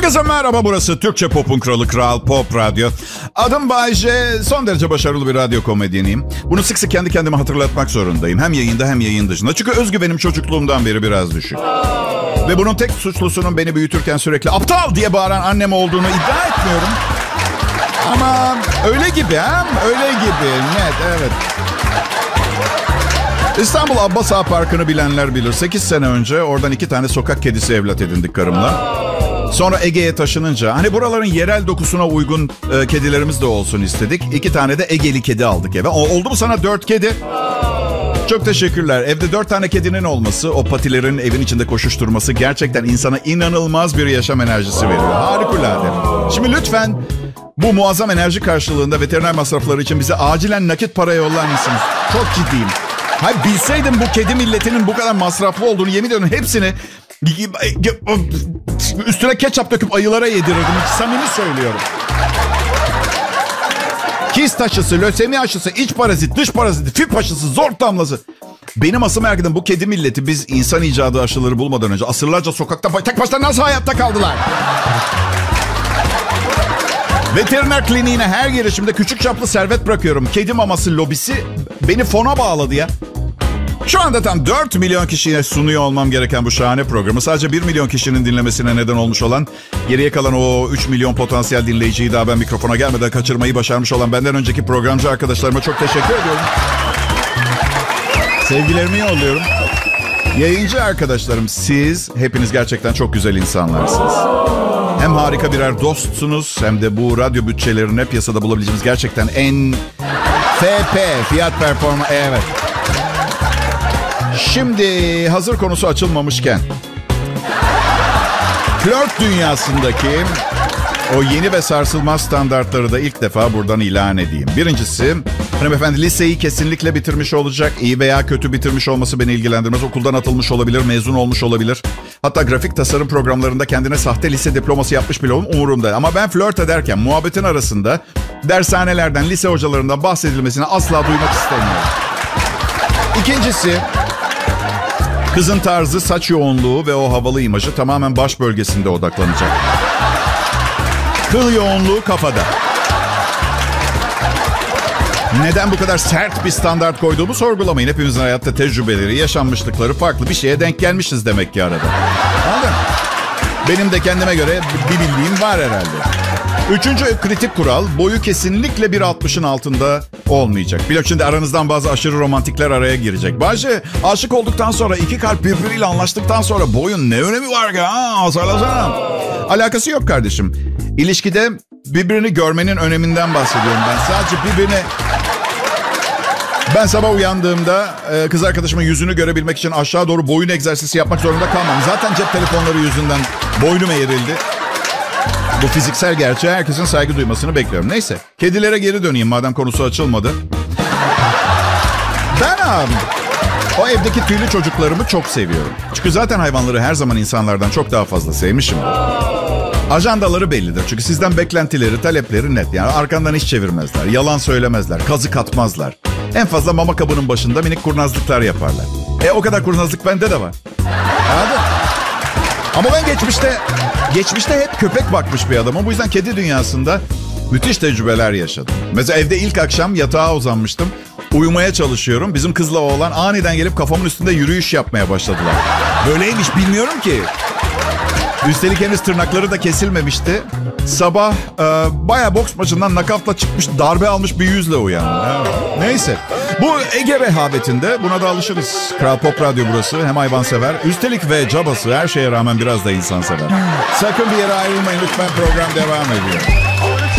Herkese merhaba, burası Türkçe Pop'un kralı Kral Pop Radyo. Adım Bay J, son derece başarılı bir radyo komedyeniyim. Bunu sık sık kendi kendime hatırlatmak zorundayım. Hem yayında hem yayın dışında. Çünkü özgüvenim çocukluğumdan beri biraz düşük. Ve bunun tek suçlusunun beni büyütürken sürekli aptal diye bağıran annem olduğunu iddia etmiyorum. Ama öyle gibi ha? Öyle gibi. Net, evet. İstanbul Abbas Ağa Parkı'nı bilenler bilir. 8 sene önce oradan 2 tane sokak kedisi evlat edindik karımla. Sonra Ege'ye taşınınca hani buraların yerel dokusuna uygun kedilerimiz de olsun istedik. 2 tane de Egeli kedi aldık eve. Oldu mu sana 4 kedi? Çok teşekkürler. Evde 4 tane kedinin olması, o patilerin evin içinde koşuşturması gerçekten insana inanılmaz bir yaşam enerjisi veriyor. Harikulade. Şimdi lütfen bu muazzam enerji karşılığında veteriner masrafları için bize acilen nakit para yollar mısınız? Çok ciddiyim. Hayır, bilseydim bu kedi milletinin bu kadar masraflı olduğunu, yemin ediyorum hepsini üstüne ketçap döküp ayılara yedirirdim. Samimi söylüyorum. Kist aşısı, lösemi aşısı, iç parazit, dış parazit, fip aşısı, zor damlası. Benim asıl merak eden bu kedi milleti biz insan icadı aşıları bulmadan önce asırlarca sokakta tek başına nasıl hayatta kaldılar? Veteriner kliniğine her girişimde küçük çaplı servet bırakıyorum. Kedi maması lobisi beni fona bağladı ya. Şu anda tam 4 milyon kişiye sunuyor olmam gereken bu şahane programı sadece 1 milyon kişinin dinlemesine neden olmuş olan, geriye kalan o 3 milyon potansiyel dinleyiciyi daha ben mikrofona gelmeden kaçırmayı başarmış olan benden önceki programcı arkadaşlarıma çok teşekkür ediyorum. Sevgilerimi yolluyorum. Yayıncı arkadaşlarım, siz hepiniz gerçekten çok güzel insanlarsınız. Hem harika birer dostsunuz hem de bu radyo bütçelerine piyasada bulabileceğimiz gerçekten en fiyat performans, evet. Şimdi hazır konusu açılmamışken flört dünyasındaki o yeni ve sarsılmaz standartları da ilk defa buradan ilan edeyim. Birincisi, hanımefendi liseyi kesinlikle bitirmiş olacak. İyi veya kötü bitirmiş olması beni ilgilendirmez. Okuldan atılmış olabilir, mezun olmuş olabilir. Hatta grafik tasarım programlarında kendine sahte lise diploması yapmış bile umurumda. Ama ben flört ederken muhabbetin arasında dershanelerden, lise hocalarından bahsedilmesini asla duymak istemiyorum. İkincisi, kızın tarzı, saç yoğunluğu ve o havalı imajı tamamen baş bölgesinde odaklanacak. Kıl yoğunluğu kafada. Neden bu kadar sert bir standart koyduğumu sorgulamayın. Hepimizin hayatta tecrübeleri, yaşanmışlıkları farklı, bir şeye denk gelmişiz demek ki arada. Anladın? Benim de kendime göre bir bildiğim var herhalde. Üçüncü kritik kural, boyu kesinlikle 1.60'ın altında olmayacak. Biliyorum şimdi aranızdan bazı aşırı romantikler araya girecek. Bahçe, aşık olduktan sonra, iki kalp birbiriyle anlaştıktan sonra boyun ne önemi var ki? Söylesene. Alakası yok kardeşim. İlişkide birbirini görmenin öneminden bahsediyorum ben. Sadece birbirini... Ben sabah uyandığımda kız arkadaşımın yüzünü görebilmek için aşağı doğru boyun egzersizi yapmak zorunda kalmam. Zaten cep telefonları yüzünden boynum eğrildi. Bu fiziksel gerçeğe herkesin saygı duymasını bekliyorum. Neyse, kedilere geri döneyim madem konusu açılmadı. Ben abi, o evdeki tüylü çocuklarımı çok seviyorum. Çünkü zaten hayvanları her zaman insanlardan çok daha fazla sevmişim. Ajandaları bellidir. Çünkü sizden beklentileri, talepleri net. Yani arkandan iş çevirmezler, yalan söylemezler, kazık atmazlar. En fazla mama kabının başında minik kurnazlıklar yaparlar. O kadar kurnazlık bende de var. Anladın? Ama ben geçmişte hep köpek bakmış bir adamım. Bu yüzden kedi dünyasında müthiş tecrübeler yaşadım. Mesela evde ilk akşam yatağa uzanmıştım. Uyumaya çalışıyorum. Bizim kızla oğlan aniden gelip kafamın üstünde yürüyüş yapmaya başladılar. Böyleymiş, bilmiyorum ki. Üstelik henüz tırnakları da kesilmemişti. Sabah bayağı boks maçından nakavtla çıkmış, darbe almış bir yüzle uyandım. Neyse. Bu Ege rehavetinde buna da alışırız. Kral Pop Radyo burası. Hem hayvansever, üstelik ve cabası her şeye rağmen biraz da insansever. Sakın bir yere ayrılmayın lütfen, program devam ediyor.